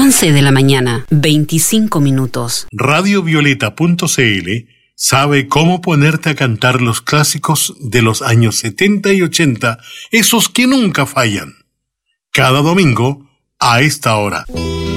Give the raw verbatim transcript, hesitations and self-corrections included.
once de la mañana, veinticinco minutos. Radio Violeta punto c l sabe cómo ponerte a cantar los clásicos de los años setenta y ochenta, esos que nunca fallan. Cada domingo, a esta hora.